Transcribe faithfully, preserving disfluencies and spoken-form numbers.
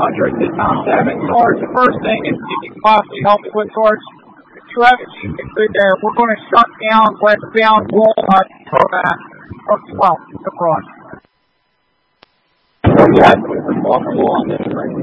hundred to pound seven. Sarge, the first thing is if you can possibly help me with, Sarge, Travis, you can sit there. We're going to shut down westbound Walnut from that from twelve across. Yeah, we're walking along this right